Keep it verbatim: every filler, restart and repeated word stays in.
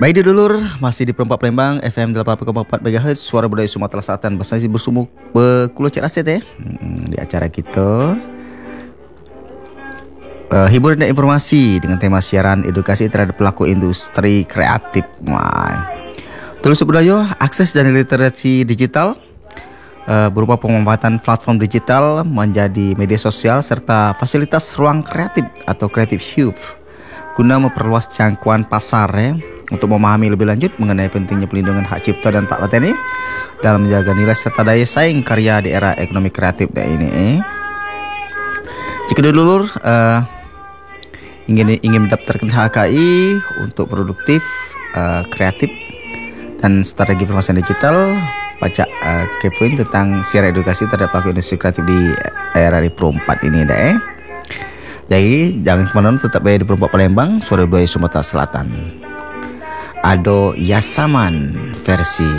Baik dulur, masih di Perempat Palembang F M delapan puluh empat MHz Suara Budaya Sumatera Selatan bersama bersumuk Bekulo Cik Rasid ya. Hmm, di acara kita uh, hiburan dan informasi dengan tema siaran edukasi terhadap pelaku industri kreatif. Wah. Terus budaya, akses dan literasi digital uh, berupa pemanfaatan platform digital menjadi media sosial serta fasilitas ruang kreatif atau creative hub guna memperluas jangkauan pasar ya. Untuk memahami lebih lanjut mengenai pentingnya pelindungan hak cipta dan hak paten ini dalam menjaga nilai serta daya saing karya di era ekonomi kreatif dah ini. Eh. Jika dulur uh, ingin ingin mendaftarkan H K I untuk produktif, uh, kreatif dan strategi informasi digital, baca uh, kepoin tentang siaran edukasi terhadap pelaku industri kreatif di era di Perempat ini dah. Eh. Jadi jangan kemana-mana, tetap berada di Perempat Palembang, Suara Budaya Sumatera Selatan. Ado Yasaman versi